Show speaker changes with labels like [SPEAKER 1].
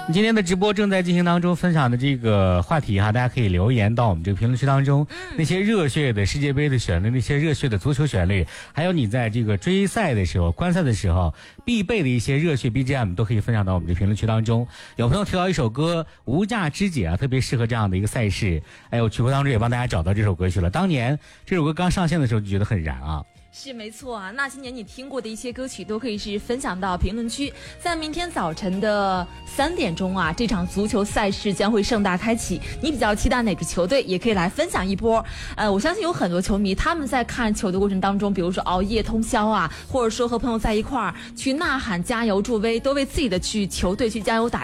[SPEAKER 1] 今天的直播正在进行当中，分享的这个话题哈，大家可以留言到我们这个评论区当中。那些热血的世界杯的旋律，那些热血的足球旋律，还有你在这个追赛的时候、观赛的时候必备的一些热血 BGM， 都可以分享到我们这评论区当中。有朋友提到一首歌《无价之姐》啊，特别适合这样的一个赛事。哎呦，曲库当中也帮大家找到这首歌曲了。当年这首歌刚上线的时候就觉得很燃啊。
[SPEAKER 2] 是没错啊，那今年你听过的一些歌曲都可以是分享到评论区。在明天早晨的3点钟啊，这场足球赛事将会盛大开启。你比较期待哪支球队，也可以来分享一波。我相信有很多球迷他们在看球的过程当中，比如说熬夜通宵啊，或者说和朋友在一块儿去呐喊加油助威，都为自己的球队去加油打